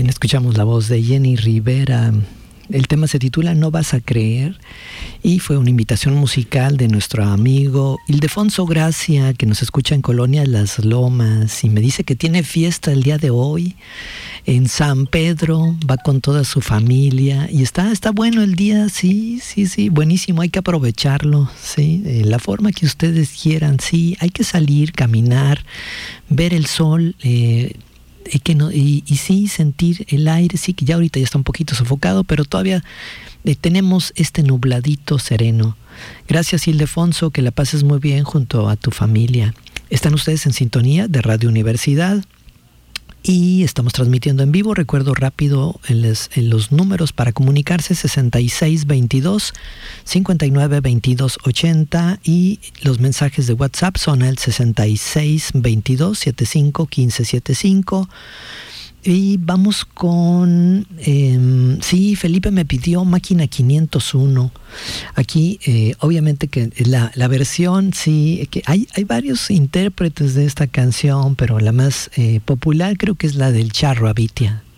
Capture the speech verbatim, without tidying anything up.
Escuchamos la voz de Jenny Rivera. El tema se titula No vas a creer y fue una invitación musical de nuestro amigo Ildefonso Gracia, que nos escucha en Colonia Las Lomas y me dice que tiene fiesta el día de hoy en San Pedro, va con toda su familia y está, está bueno el día, sí, sí, sí, buenísimo, hay que aprovecharlo, sí, de la forma que ustedes quieran, sí, hay que salir, caminar, ver el sol, eh, Y, que no, y, y sí, sentir el aire, sí, que ya ahorita ya está un poquito sofocado, pero todavía eh, tenemos este nubladito sereno. Gracias, Ildefonso, que la pases muy bien junto a tu familia. Están ustedes en sintonía de Radio Universidad y estamos transmitiendo en vivo. Recuerdo rápido en los, en los números para comunicarse: sesenta y seis veintidós, cincuenta y nueve veintidós ochenta, y los mensajes de WhatsApp son el sesenta y seis veintidós setenta y cinco quince setenta y cinco. Y vamos con, eh, sí, Felipe me pidió Máquina quinientos uno. Aquí, eh, obviamente que la, la versión, sí, que hay, hay varios intérpretes de esta canción, pero la más eh, popular creo que es la del Charro Abitia.